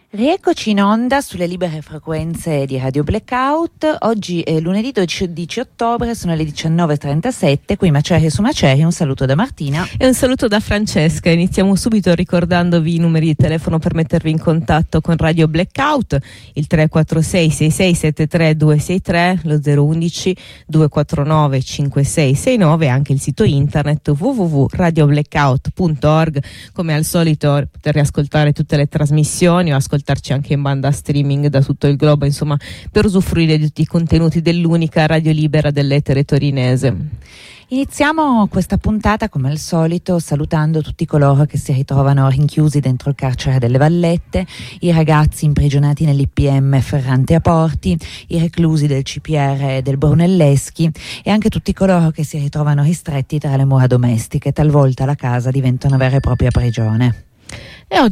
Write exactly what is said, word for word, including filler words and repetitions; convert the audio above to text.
Rieccoci in onda sulle libere frequenze di Radio Blackout. Oggi è lunedì dodici ottobre, sono le diciannove e trentasette, qui Macerie su Macerie. Un saluto da Martina e un saluto da Francesca. Iniziamo subito ricordandovi i numeri di telefono per mettervi in contatto con Radio Blackout: il tre quattro sei sei sei sette tre due sei tre, lo zero uno uno due quattro nove cinque sei sei nove, e anche il sito internet w w w punto radio blackout punto org. Come al solito poter riascoltare tutte le trasmissioni o ascoltarci anche in banda streaming da tutto il globo, insomma, per usufruire di tutti i contenuti dell'unica radio libera dell'etere torinese. Iniziamo questa puntata come al solito salutando tutti coloro che si ritrovano rinchiusi dentro il carcere delle Vallette, i ragazzi imprigionati nell'I P M Ferrante a Porti, i reclusi del C P R del Brunelleschi e anche tutti coloro che si ritrovano ristretti tra le mura domestiche. Talvolta la casa diventa una vera e propria prigione.